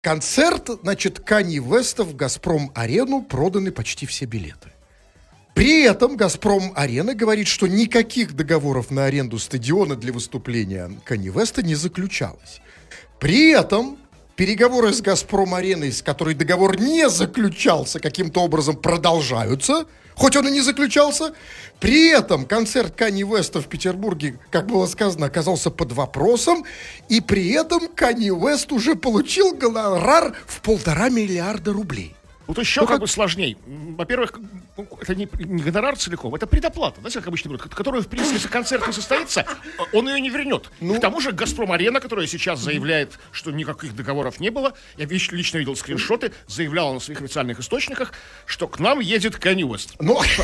Концерт, значит, Канье Уэста в «Газпром-арену» проданы почти все билеты. При этом «Газпром-арена» говорит, что никаких договоров на аренду стадиона для выступления Канье Уэста не заключалось. При этом переговоры с «Газпром-ареной», с которой договор не заключался, каким-то образом продолжаются, хоть он и не заключался. При этом концерт Канье Уэста в Петербурге, как было сказано, оказался под вопросом. И при этом Канье Уэст уже получил гонорар в 1,5 миллиарда рублей. Вот еще как бы сложней. Во-первых, это не гонорар целиком, это предоплата, знаете, как обычно говорят, которую, в принципе, если концерт не состоится, он ее не вернет. К тому же «Газпром-арена», которая сейчас заявляет, что никаких договоров не было, я лично видел скриншоты, заявляла на своих официальных источниках, что к нам едет Канье Уэст.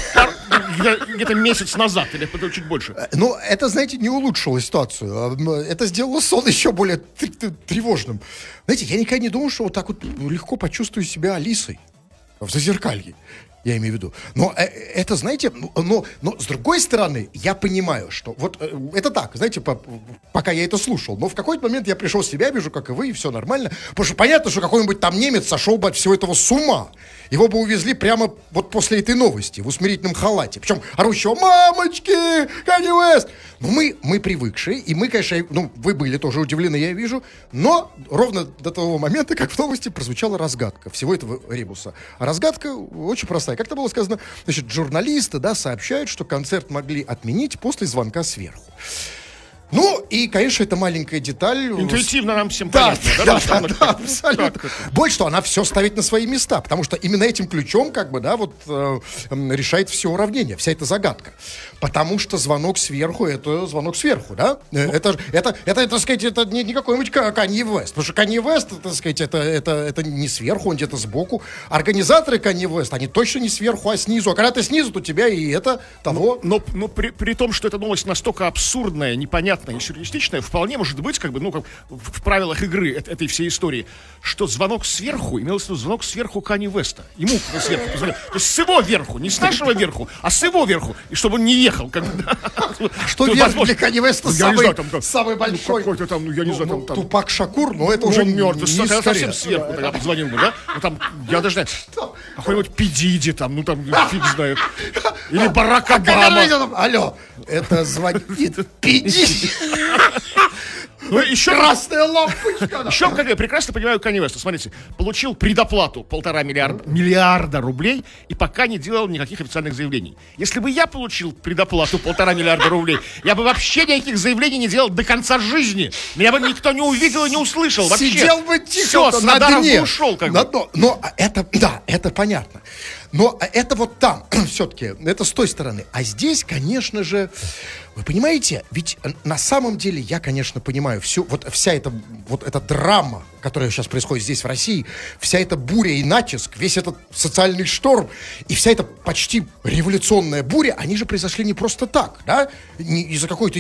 Где-то месяц назад, или чуть больше. Ну, это, знаете, не улучшило ситуацию. Это сделало сон еще более тревожным. Знаете, я никогда не думал, что вот так вот легко почувствую себя Алисой в «Зазеркалье», я имею в виду. Но это, знаете, но с другой стороны, я понимаю, что вот это так, знаете, пока я это слушал, но в какой-то момент я пришел в себя, вижу, как и вы, и все нормально, потому что понятно, что какой-нибудь там немец сошел бы от всего этого с ума. Его бы увезли прямо вот после этой новости, в усмирительном халате. Причем орущего: «Мамочки, Канье Уэст!» Ну, мы привыкшие, и мы, конечно, вы были тоже удивлены, я вижу, но ровно до того момента, как в новости прозвучала разгадка всего этого ребуса. А разгадка очень простая. Как это было сказано, значит, журналисты, да, сообщают, что концерт могли отменить после звонка сверху. Ну, и, конечно, это маленькая деталь. Интуитивно нам всем понятно. Да, абсолютно. Больше того, она все ставит на свои места, потому что именно этим ключом, как бы, да, вот, решает все уравнение, вся эта загадка. Потому что звонок сверху, это звонок сверху, да? Это, так сказать, это не какой-нибудь Канье Уэст. Потому что Канье Уэст, так сказать, это не сверху, он где-то сбоку. Организаторы Канье Уэст, они точно не сверху, а снизу. А когда ты снизу, то тебя и это того. Но при том, что эта новость настолько абсурдная, непонятная и сюрреалистичная, вполне может быть, как бы, как в правилах игры этой всей истории, что звонок сверху, имелось в виду звонок сверху Канье Уэста. Ему сверху позвонили. То есть с его верху, не с нашего верху, а с его верху. И чтобы он не ехал. Что верх для Канье Уэста самый большой? Какой-то там, я не знаю, там... Тупак Шакур, но это уже мертв. Совсем сверху тогда позвонил бы, да? Ну там, я даже не знаю, какой-нибудь Пидиди там, ну там, фиг знает. Или Барак Обама. Алло, это звонит Пидиди. Ну, еще красная лампочка. Еще, как я прекрасно понимаю Канье Уэста, смотрите, получил предоплату 1,5 миллиарда рублей и пока не делал никаких официальных заявлений. Если бы я получил предоплату 1,5 миллиарда рублей, я бы вообще никаких заявлений не делал до конца жизни. Меня бы никто не увидел и не услышал вообще. Сидел бы тихо, все, на дне. Ушел, как бы. Но это, да, это понятно. Но это вот там, все-таки, это с той стороны. А здесь, конечно же, вы понимаете, ведь на самом деле я, конечно, понимаю вся эта драма, которая сейчас происходит здесь, в России, вся эта буря и натиск, весь этот социальный шторм и вся эта почти революционная буря, они же произошли не просто так, да, не из-за какой-то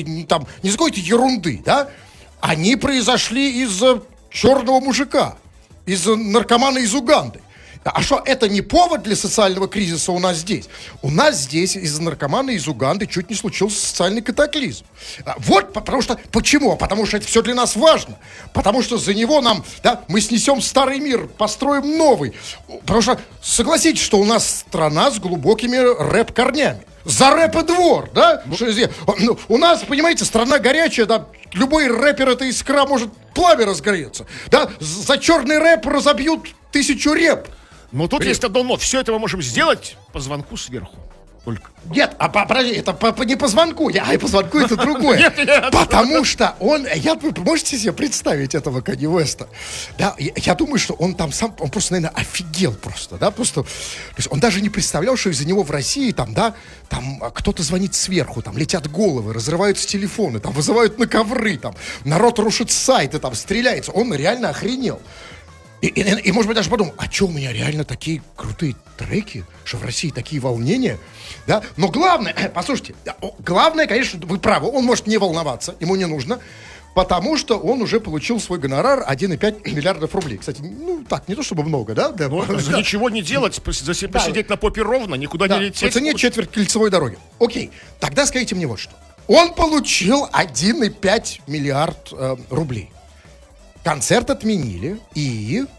ерунды, да, они произошли из-за черного мужика, из-за наркомана из Уганды. А что, это не повод для социального кризиса у нас здесь? У нас здесь из-за наркомана из Уганды чуть не случился социальный катаклизм. Вот потому что... Почему? Потому что это все для нас важно. Потому что за него мы снесем старый мир, построим новый. Потому что согласитесь, что у нас страна с глубокими рэп-корнями. За рэп и двор, да? У нас, понимаете, страна горячая, да, любой рэпер, это искра, может пламя разгореться. Да? За черный рэп разобьют 1000 реп. Но тут есть одно но. Все это мы можем сделать по звонку сверху. Только. Нет, подожди, это не по звонку. По звонку это другое. Потому что вы можете себе представить этого Канье Уэста? Да, я думаю, что он там сам, он просто, наверное, офигел просто, да, просто. То есть он даже не представлял, что из-за него в России там кто-то звонит сверху, там летят головы, разрываются телефоны, там вызывают на ковры, там народ рушит сайты, там стреляется. Он реально охренел. И, может быть, даже подумал, а что у меня реально такие крутые треки, что в России такие волнения, да? Но главное, послушайте, главное, конечно, вы правы, он может не волноваться, ему не нужно, потому что он уже получил свой гонорар 1,5 миллиардов рублей. Кстати, не то чтобы много, да? Ничего не делать, посидеть на попе ровно, никуда не лететь. По цене четверть кольцевой дороги. Окей, тогда скажите мне вот что. Он получил 1,5 миллиард рублей. Концерт отменили, и